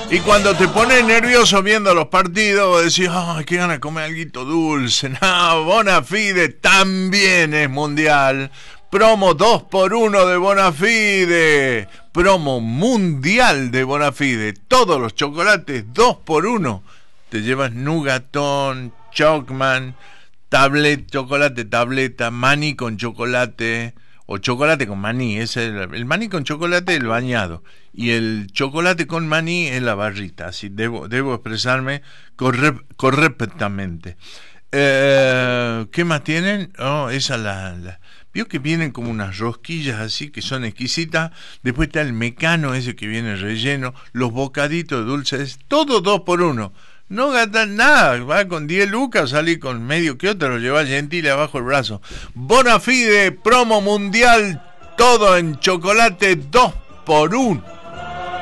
Y cuando te pones nervioso viendo los partidos, decís, ay, qué gana de comer alguito dulce. No, Bonafide también es mundial. Promo 2x1 de Bonafide. Promo mundial de Bonafide. Todos los chocolates 2x1. Te llevas Nougatón, Chocman, chocolate tableta, maní con chocolate o chocolate con maní. Es el maní con chocolate, el bañado, y el chocolate con maní es la barrita. Así debo expresarme correctamente. ¿Qué más tienen? Oh, esa vio que vienen como unas rosquillas así que son exquisitas. Después está el mecano ese que viene relleno, los bocaditos dulces, todo 2x1. No gastas nada, va con 10 lucas, salí con medio que otro, lo lleva Gentile abajo el brazo. Bonafide, promo mundial, todo en chocolate 2x1.